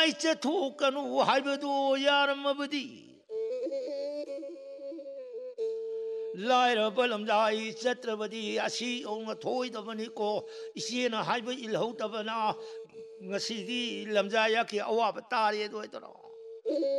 ꯂꯝꯖꯥꯏ ꯆꯠꯊꯣꯛꯀꯅꯨ ꯍꯥꯏꯕꯗꯣ ꯌꯥꯔꯝꯃꯕꯗꯤ ꯂꯥꯏꯔꯕ ꯂꯝꯖꯥꯏ ꯆꯠꯇ꯭ꯔꯕꯗꯤ ꯑꯁꯤ ꯌꯧꯅ ꯊꯣꯏꯗꯕꯅꯤꯀꯣ ꯏꯆꯦꯅ ꯍꯥꯏꯕ ꯏꯜꯍꯧꯗꯕꯅ ꯉꯁꯤꯗꯤ ꯂꯝꯖꯥꯏ ꯌꯥꯛꯀꯤ ꯑꯋꯥꯕ ꯇꯥꯔꯦ ꯑꯗꯨ ꯑꯣꯏꯗꯔꯣ